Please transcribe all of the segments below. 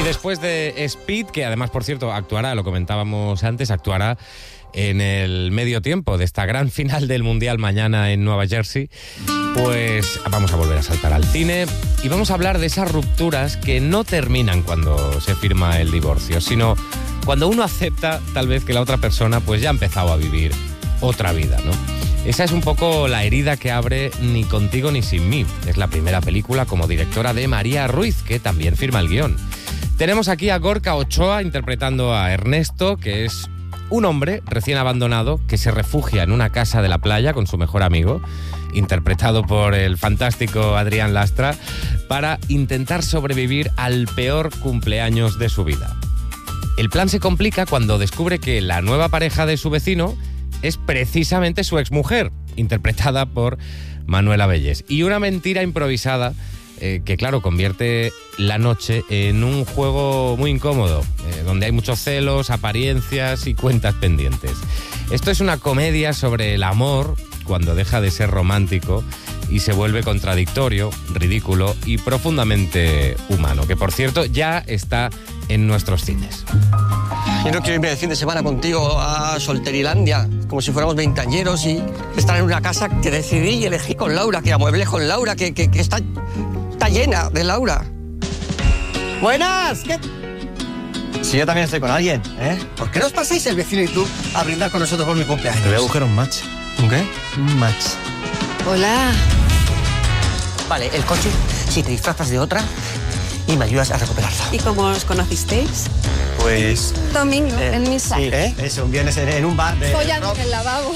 después de Speed, que además, por cierto, actuará, lo comentábamos antes, actuará en el medio tiempo de esta gran final del Mundial mañana en Nueva Jersey, pues vamos a volver a saltar al cine y vamos a hablar de esas rupturas que no terminan cuando se firma el divorcio, sino cuando uno acepta tal vez que la otra persona pues ya ha empezado a vivir otra vida, ¿no? Esa es un poco la herida que abre Ni contigo ni sin mí. Es la primera película como directora de María Ruiz, que también firma el guión. Tenemos aquí a Gorka Ochoa interpretando a Ernesto, que es un hombre recién abandonado que se refugia en una casa de la playa con su mejor amigo, interpretado por el fantástico Adrián Lastra, para intentar sobrevivir al peor cumpleaños de su vida. El plan se complica cuando descubre que la nueva pareja de su vecino es precisamente su exmujer, interpretada por Manuela Bellés. Y una mentira improvisada que, claro, convierte la noche en un juego muy incómodo, donde hay muchos celos, apariencias y cuentas pendientes. Esto es una comedia sobre el amor cuando deja de ser romántico y se vuelve contradictorio, ridículo y profundamente humano, que por cierto ya está en nuestros cines. Yo no quiero irme de fin de semana contigo a Solterilandia, como si fuéramos veinteañeros y estar en una casa que decidí y elegí con Laura, que amueblé con Laura, que está llena de Laura. ¡Buenas! ¿Qué? Si yo también estoy con alguien, ¿eh? ¿Por qué no os pasáis el vecino y tú a brindar con nosotros por mi cumpleaños? Te voy a buscar un match. ¿Un qué? Un match. Hola. Vale, el coche, si te disfrazas de otra y me ayudas a recuperarlo. ¿Y cómo os conocisteis? Pues... Domingo, en misa. Sí, ¿eh? Eso, un viernes en un bar de... Follando en el lavabo.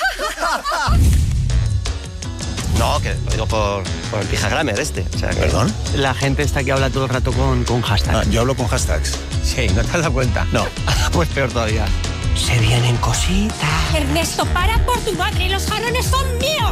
No, que lo digo por el pijagrammer este. O sea, que ¿Perdón? la gente está que habla todo el rato con hashtag. Ah, yo hablo con hashtags. Sí, ¿no te has dado cuenta? No. Pues peor todavía. Se vienen cositas. Ernesto, para por tu madre, los jarrones son míos.